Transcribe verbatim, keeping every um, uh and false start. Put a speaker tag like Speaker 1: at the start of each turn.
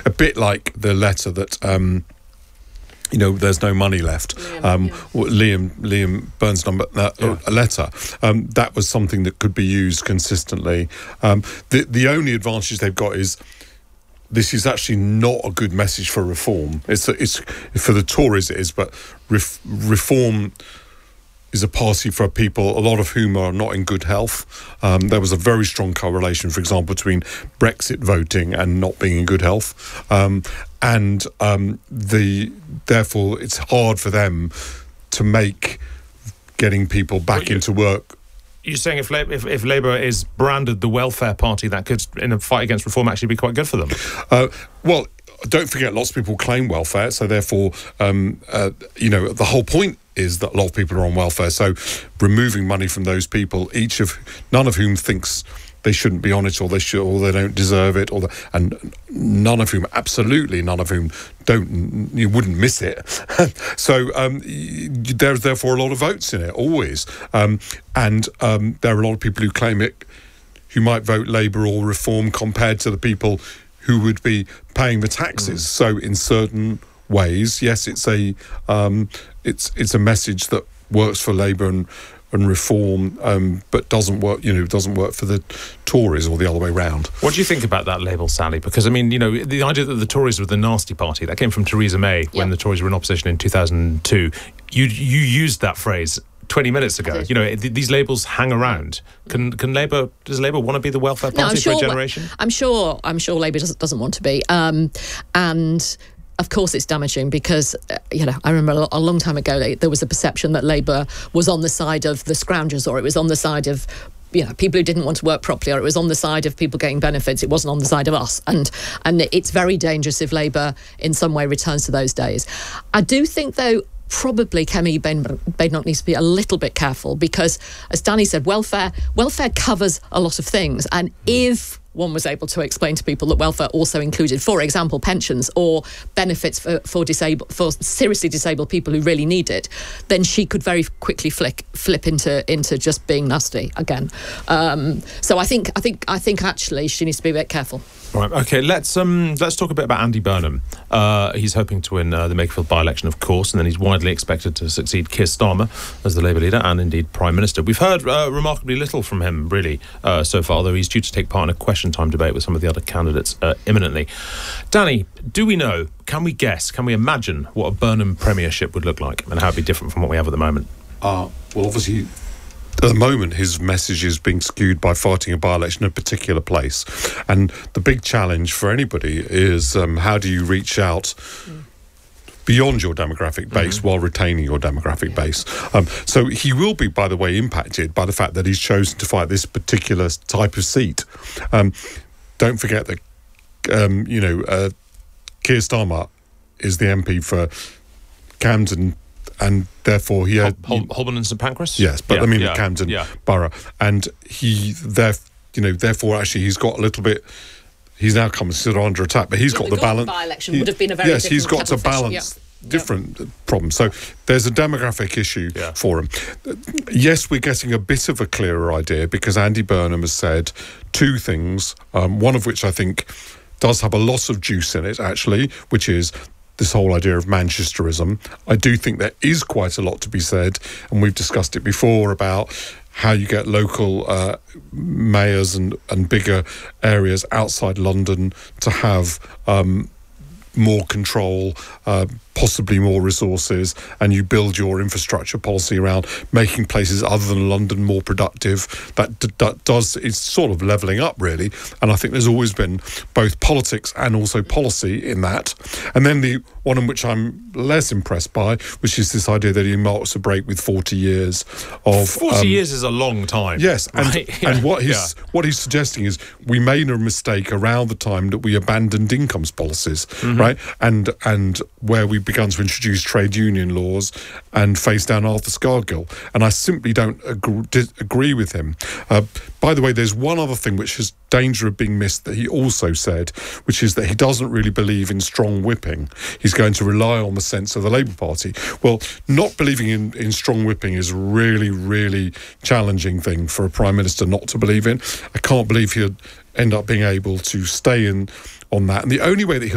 Speaker 1: a bit like the letter that. Um, You know, there's no money left. Liam, um, yeah. Liam, Liam Burns' number, uh, yeah. a letter. Um, that was something that could be used consistently. Um, the the only advantage they've got is this is actually not a good message for reform. It's it's for the Tories it is, but ref, reform is a party for people, a lot of whom are not in good health. Um, there was a very strong correlation, for example, between Brexit voting and not being in good health. Um, and um, the therefore, it's hard for them to make getting people back into work.
Speaker 2: You're saying if, if if Labour is branded the welfare party, that could, in a fight against reform, actually be quite good for them?
Speaker 1: Uh, well, don't forget, lots of people claim welfare, so therefore, um, uh, you know, the whole point is that a lot of people are on welfare. So removing money from those people, each of none of whom thinks they shouldn't be on it, or they should, or they don't deserve it, or the, and none of whom, absolutely none of whom, don't you wouldn't miss it. So um, there's therefore a lot of votes in it, always, um, and um, there are a lot of people who claim it, who might vote Labour or Reform compared to the people who would be paying the taxes. Mm. So in certain ways, yes, it's a um, it's it's a message that works for Labour and and Reform, um, but doesn't work. You know, doesn't work for the Tories or the other way round.
Speaker 2: What do you think about that label, Sally? Because I mean, you know, the idea that the Tories were the nasty party, that came from Theresa May yep. when the Tories were in opposition in two thousand two. You you used that phrase twenty minutes ago. You know, th- these labels hang around. Can can Labour, does Labour want to be the welfare party
Speaker 3: no, sure,
Speaker 2: for a generation?
Speaker 3: I'm sure. I'm sure Labour doesn't doesn't want to be. Um, and. Of course it's damaging because, uh, you know, I remember a, a long time ago there was a perception that Labour was on the side of the scroungers, or it was on the side of, you know, people who didn't want to work properly, or it was on the side of people getting benefits. It wasn't on the side of us. And and it's very dangerous if Labour in some way returns to those days. I do think, though, probably Kemi Badenoch needs to be a little bit careful because, as Danny said, welfare welfare covers a lot of things. And if one was able to explain to people that welfare also included, for example, pensions or benefits for for disabled for seriously disabled people who really need it, then she could very quickly flick, flip into into just being nasty again. Um, so I think I think I think actually she needs to be a bit careful.
Speaker 2: Right. Okay. Let's um let's talk a bit about Andy Burnham. Uh, he's hoping to win uh, the Makerfield by-election, of course, and then he's widely expected to succeed Keir Starmer as the Labour leader and indeed Prime Minister. We've heard uh, remarkably little from him really uh, so far, although he's due to take part in a question time debate with some of the other candidates uh, imminently. Danny, do we know? Can we guess? Can we imagine what a Burnham premiership would look like and how it'd be different from what we have at the moment?
Speaker 1: Uh, well, obviously, at the moment, his message is being skewed by fighting a by-election in a particular place. And the big challenge for anybody is um, how do you reach out mm. beyond your demographic base mm-hmm. while retaining your demographic yeah. base. Um, so he will be, by the way, impacted by the fact that he's chosen to fight this particular type of seat. Um, don't forget that, um, you know, uh, Keir Starmer is the M P for Camden, and therefore he had
Speaker 2: Hol- Hol- Holborn and St Pancras.
Speaker 1: Yes, but
Speaker 2: yeah,
Speaker 1: I mean
Speaker 2: yeah,
Speaker 1: the Camden
Speaker 2: yeah.
Speaker 1: borough, and he there, you know, therefore actually he's got a little bit. He's now come sort of under attack, but he's
Speaker 3: yeah,
Speaker 1: got the balance.
Speaker 3: By-election would have been a very
Speaker 1: yes, he's got to balance
Speaker 3: yeah.
Speaker 1: different yeah. problems. So there's a demographic issue yeah. for him. Yes, we're getting a bit of a clearer idea because Andy Burnham has said two things. Um, one of which I think does have a lot of juice in it, actually, which is this whole idea of Manchesterism. I do think there is quite a lot to be said, and we've discussed it before about how you get local uh, mayors and, and bigger areas outside London to have um, more control, uh, possibly more resources, and you build your infrastructure policy around making places other than London more productive. That, d- that does, it's sort of levelling up, really. And I think there's always been both politics and also policy in that. And then the one in which I'm less impressed by, which is this idea that he marks a break with forty years of...
Speaker 2: forty um, years is a long time.
Speaker 1: Yes, and,
Speaker 2: right? yeah.
Speaker 1: and what he's
Speaker 2: yeah.
Speaker 1: what he's suggesting is we made a mistake around the time that we abandoned incomes policies,
Speaker 2: mm-hmm.
Speaker 1: right? And and where we began to introduce trade union laws and face down Arthur Scargill. And I simply don't agree, agree with him. Uh, by the way, there's one other thing which is danger of being missed that he also said, which is that he doesn't really believe in strong whipping. He's going to rely on the sense of the Labour Party. Well, not believing in, in strong whipping is a really, really challenging thing for a Prime Minister not to believe in. I can't believe he'd end up being able to stay in on that. And the only way that he'll